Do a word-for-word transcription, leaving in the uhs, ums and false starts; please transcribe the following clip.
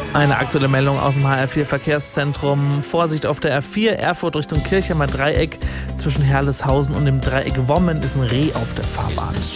Eine aktuelle Meldung aus dem H R vier Verkehrszentrum. Vorsicht auf der R vier, Erfurt Richtung Kirchheimer Dreieck. Zwischen Herleshausen und dem Dreieck Wommen ist ein Reh auf der Fahrbahn.